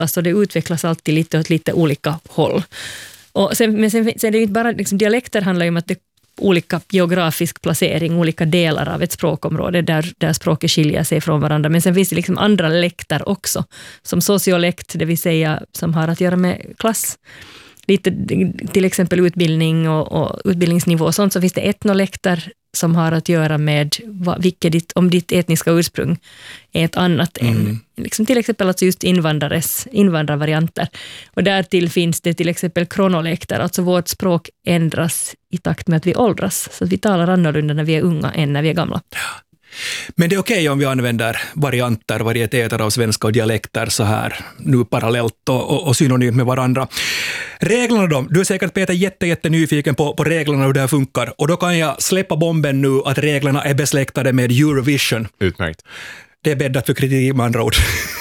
så det utvecklas alltid lite åt lite olika håll. Och sen är det ju inte bara, liksom, dialekter handlar ju om att det är olika geografisk placering, olika delar av ett språkområde där språket skiljer sig från varandra. Men sen finns det liksom andra läkter också, som sociolekt, det vill säga som har att göra med klass. Lite, till exempel utbildning och utbildningsnivå och sånt, så finns det etnolekter som har att göra med om ditt etniska ursprung är ett annat än liksom till exempel alltså just invandrarvarianter. Och därtill finns det till exempel kronolekter, alltså vårt språk ändras i takt med att vi åldras. Så att vi talar annorlunda när vi är unga än när vi är gamla. Ja. Men det är okej om vi använder varieteter av svenska och dialekter så här nu parallellt och synonymt med varandra. Reglerna då? Du är säkert, Peter, jätte nyfiken på reglerna, hur det här funkar. Och då kan jag släppa bomben nu att reglerna är besläktade med Eurovision. Utmärkt. Det är bäddat för kritik med andra ord.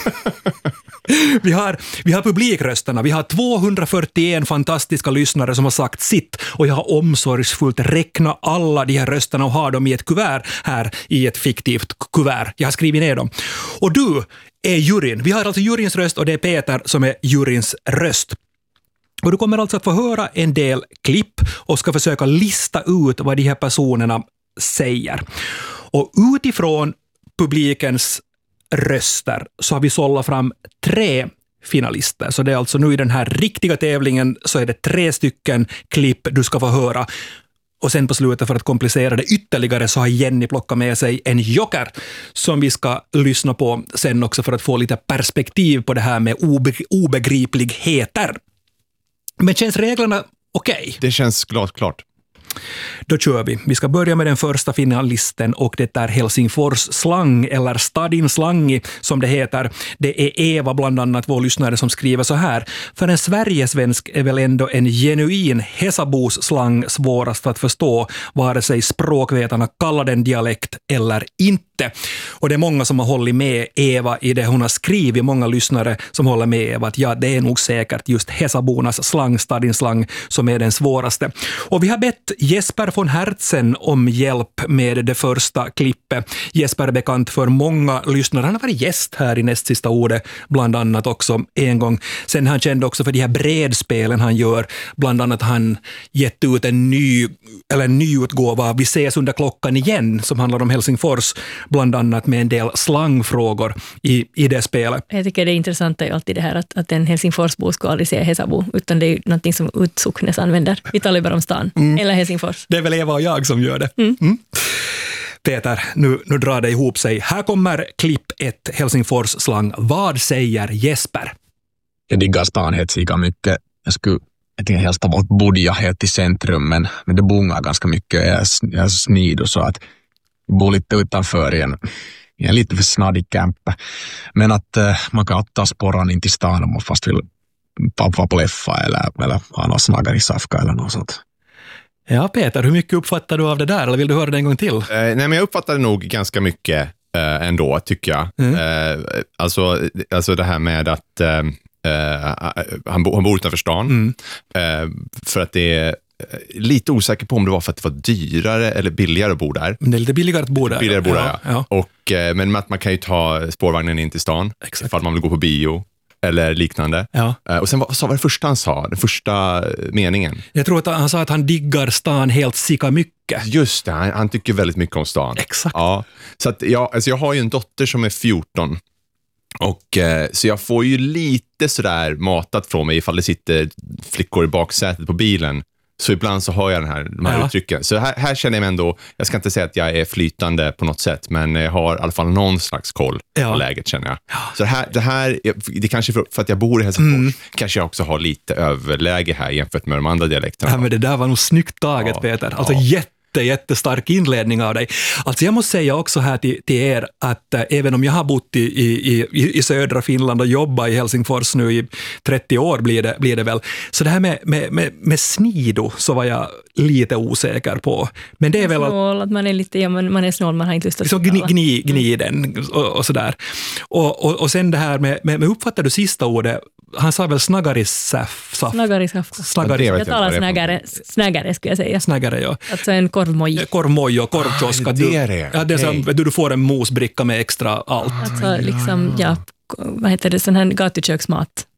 Vi har publikrösterna. Vi har 241 fantastiska lyssnare som har sagt sitt, och jag har omsorgsfullt räknat alla de här rösterna och har dem i ett kuvert här, i ett fiktivt kuvert. Jag har skrivit ner dem. Och du är juryn. Vi har alltså juryns röst, och det är Peter som är juryns röst. Och du kommer alltså att få höra en del klipp och ska försöka lista ut vad de här personerna säger. Och utifrån publikens röster så har vi sållat fram 3 finalister. Så det är alltså nu i den här riktiga tävlingen så är det 3 stycken klipp du ska få höra. Och sen på slutet, för att komplicera det ytterligare, så har Jenny plockat med sig en joker som vi ska lyssna på sen också för att få lite perspektiv på det här med obegripligheter. Men känns reglerna okej? Det känns klart. Då kör vi. Vi ska börja med den första finalisten, och det är Helsingfors slang, eller Stadin slangi som det heter. Det är Eva bland annat, vår lyssnare, som skriver så här: för en sverigesvensk är väl ändå en genuin Hesabos slang svårast att förstå, vare sig språkvetarna kallar den dialekt eller inte. Och det är många som har hållit med Eva i det hon har skrivit, många lyssnare som håller med Eva att ja, det är nog säkert just Hesabornas slang, Stadin slang, som är den svåraste. Och vi har bett Jesper von Hertzen om hjälp med det första klippet. Jesper är bekant för många lyssnare. Han har varit gäst här i Näst sista ordet bland annat också en gång. Sen han kände också för de här bredspelen han gör. Bland annat han gett ut en ny utgåva, Vi ses under klockan igen, som handlar om Helsingfors, bland annat med en del slangfrågor i det spelet. Jag tycker det är intressant är alltid det här att en Helsingforsbo ska aldrig säga Hesabo, utan det är ju någonting som Utsocknes använder. Vi talar bara om stan, eller Helsingfors. Det är väl Eva och jag som gör det. Peter, nu drar det ihop sig. Här kommer klipp 1, Helsingfors slang. Vad säger Jesper? Jag diggar stan helt sika mycket. Jag tänker helst ta bort Bodja helt i centrum, men det bungar ganska mycket. Jag är snid och så att jag bor lite utanför igen. Jag är lite för snadig camp. Men att man kan ta sporran in till stan om man fast vill vara på leffa eller ha någon snaggar i safka eller något sånt. Ja, Peter, hur mycket uppfattar du av det där? Eller vill du höra det en gång till? Nej, men jag uppfattar nog ganska mycket ändå, tycker jag. Alltså det här med att han bor utanför stan. För att det är lite osäker på om det var för att det var dyrare eller billigare att bo där. Men det är lite billigare att bo där. Billigare att bo där, ja. Och, men att man kan ju ta spårvagnen in till stan. Exakt. Ifall man vill gå på bio eller liknande. Ja. Och sen vad var det första han sa? Den första meningen. Jag tror att han sa att han diggar stan helt sika mycket. Just det, han tycker väldigt mycket om stan. Exakt. Ja. Så att jag har ju en dotter som är 14. Och så jag får ju lite sådär matat från mig ifall det sitter flickor i baksätet på bilen. Så ibland så har jag de här uttrycken. Så här känner jag mig ändå, jag ska inte säga att jag är flytande på något sätt, men jag har i alla fall någon slags koll på läget, känner jag. Så det kanske för att jag bor i Helsingfors, kanske jag också har lite överläge här jämfört med de andra dialekterna. Ja, men det där var nog snyggt taget, Peter. Alltså jättestark inledning av dig. Alltså jag måste säga också här till er att även om jag har bott i södra Finland och jobbat i Helsingfors nu i 30 år blir det väl. Så det här med snido så var jag lite osäker på. Men det är väl att man är lite, man är snål, man har inte lust att så gni den och sådär. Och sen det här med uppfattar du sista ordet? Han sa väl snaggarisafka. Jag talar snaggare skulle jag säga. Snaggare, ja. Alltså en korvmoj. Korvmoj och korvkiosk. Det är det. Ja, det är som du får en mosbricka med extra allt. Alltså liksom, vad heter det, sån här gatuköksmat.